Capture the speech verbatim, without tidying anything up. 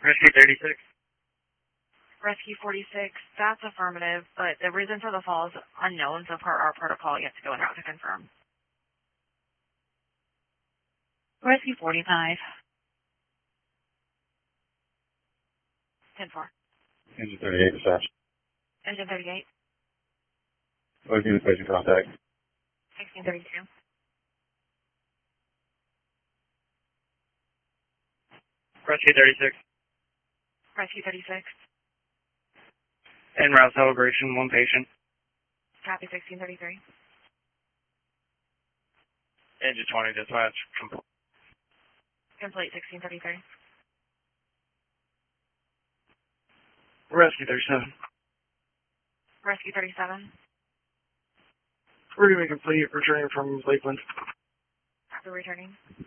Rescue thirty-six. Rescue forty-six, that's affirmative, but the reason for the fall is unknown, so per our protocol, you have to go in route to confirm. Rescue forty-five. ten four. Engine thirty-eight, dispatch. Engine thirty-eight. Looking at patient contact. sixteen thirty-two. Rescue thirty-six. Rescue thirty-six. En route celebration, one patient. Copy sixteen thirty-three. Engine twenty, dispatch. Complete. Complete sixteen thirty-three. Rescue thirty-seven. Rescue thirty-seven. We're going to be complete, returning from Lakeland. Copy returning.